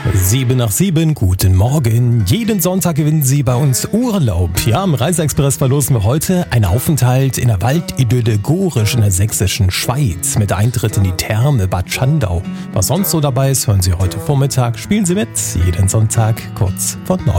7 nach 7, guten Morgen. Jeden Sonntag gewinnen Sie bei uns Urlaub. Ja, im Reiseexpress verlosen wir heute einen Aufenthalt in der Waldidylle Gorisch in der sächsischen Schweiz mit Eintritt in die Therme Bad Schandau. Was sonst so dabei ist, hören Sie heute Vormittag. Spielen Sie mit, jeden Sonntag kurz vor 9.